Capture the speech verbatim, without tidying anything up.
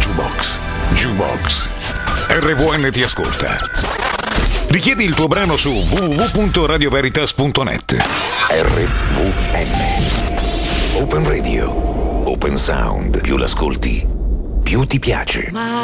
Jukebox. Jukebox. R V N ti ascolta. Richiedi il tuo brano su w w w punto radio veritas punto net. R V N. Open Radio. Open Sound. Più l'ascolti, più ti piace.